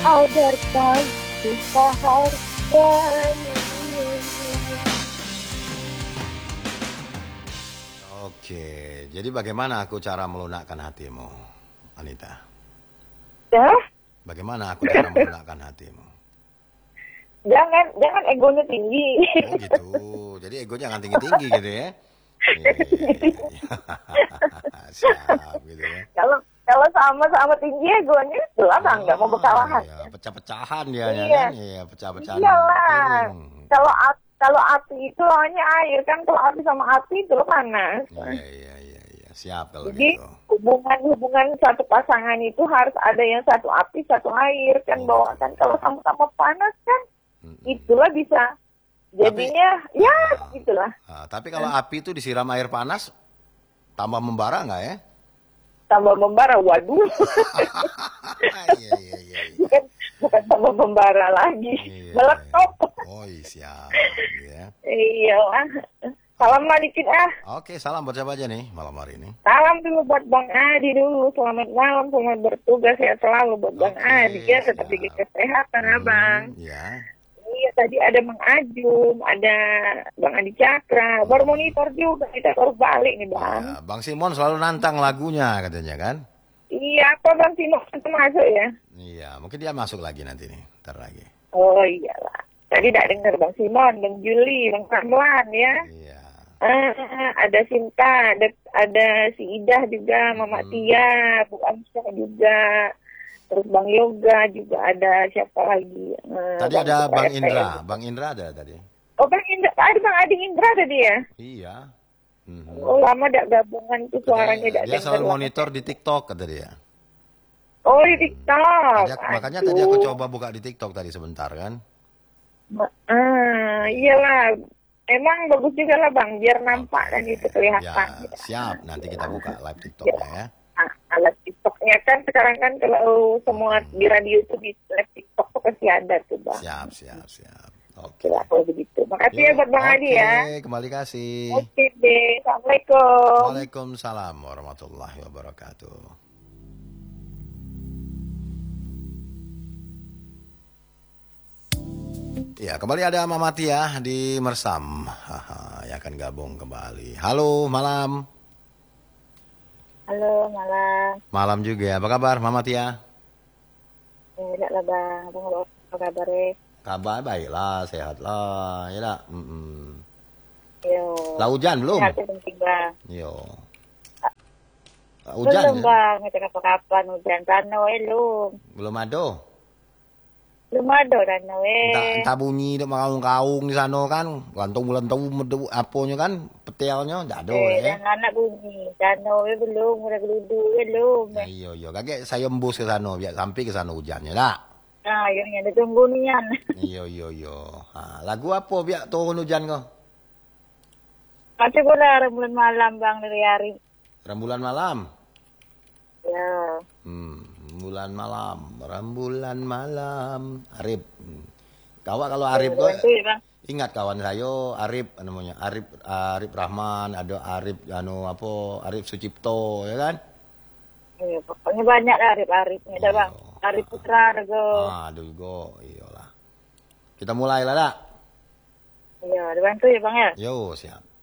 agar kau bisa harganya. Oke, jadi bagaimana aku cara melunakkan hatimu, Anita? Ya, Bagaimana aku cara melunakkan hatimu? jangan egonya tinggi. Oh gitu, jadi ego jangan tinggi-tinggi gitu ya? Iya, iya, iya, iya. Siap gitu ya. Kalau sama-sama tinggi egonya, jelas nggak mau Oh berkalahan. iya, pecah-pecahan dia ya Iya, kan? Iya, pecah-pecahan iyalah. piring. Kalau api itu lawannya air kan, kalau api sama api itu panas. Iya, iya, iya, iya. Siap kalau Jadi gitu. hubungan satu pasangan itu harus ada yang satu api satu air kan, Oh bahwa gitu. kan kalau sama-sama panas kan Mm-mm. itulah bisa Tapi, jadinya ya ah, gitulah. tapi kalau api itu disiram air panas, tambah membara nggak ya? Tambah membara, waduh. Iya, iya, iya, iya. bukan tambah membara lagi, Iya, iya. meletup. Oh iya, siap. Ya. Iyalah. Salam lah dikit ah. Oke, salam buat siapa aja nih malam hari ini? Salam dulu buat Bang Adi dulu. Selamat malam, selamat bertugas ya selalu buat Bang Oke, Adi. Ya tetap siap. jaga kesehatan Abang. Ya. Iya tadi ada Bang Ajum, ada Bang Adi Cakra. Baru monitor juga, kita baru balik nih Bang. Ya, Bang Simon selalu nantang lagunya katanya kan? Iya apa Bang Timo itu masuk ya? Iya, mungkin dia masuk lagi nanti nih, ntar lagi. Oh iyalah. Tadi tidak dengar Bang Simon, Bang Juli, Bang Ramlan ya. Iya. Ada Sinta, ada si Idah juga, Mama Tia, Bu Amsyah juga. Terus Bang Yoga juga ada, siapa lagi? Tadi ada Bang Indra, Bang Indra ada tadi. Oh Bang Indra, ada Bang Adi Indra tadi ya? Iya. Mhm. Oh lama tidak gabungan itu suaranya tidak Dia selalu dengar. monitor di TikTok kata dia. Oh di TikTok. Makanya tadi aku coba buka di TikTok tadi sebentar kan. Iyalah. Emang bagus juga lah Bang, biar nampak dan itu kelihatan. Ya, siap. Nanti kita buka live TikToknya ya. Nah, alat TikToknya kan sekarang kan kalau semua di radio itu di live TikTok tuh pasti ada tuh Bang. Siap, siap, siap. Oke. Itulah kalau begitu. Makasih ya buat Bang Adi ya. Oke, kembali kasih. Oke deh. Assalamualaikum. Waalaikumsalam warahmatullahi wabarakatuh. Ya, kembali ada Mama Tia di Mersam. Haha, yang akan gabung kembali. Halo, malam. Halo, malam. Malam juga. Apa kabar Mama Tia? Enggak lah Bang. Abang apa kabar ya? Kabar baiklah, sehat lah. Ya dah. Yo. Lah hujan belum? Sehat itu penting Bang. Yo. Hujan Belum ya? Bang. Ngecek kapan hujan. Tano belum. Belum ada. Belum ada Tano Entah bunyi dok makaung-kaung di sana kan, gantung bulan tahu apanya kan, petelnya enggak ada ya. Dan anak bunyi. Tano belum. Udah geludu belum. Nah, iya, kakek saya embus ke sana biar sampai ke sana hujannya dah. Nah, yang ada tunggu nian. Iya. Lagu apa biar turun hujan kau? Macam bola rembulan malam Bang dari hari. Rembulan malam. Ya. Rembulan malam. Arif. Kawan kalau Arif tuh ingat kawan saya Arif namanya Arif Rahman, ada Arif Arif Sucipto ya kan? Iya, pokoknya banyak Arifnya dah Bang. Arif Putra juga. Ada juga, iyalah. Kita mulai lah dah. Iya, dibantu ya Bang ya. Yo, siap.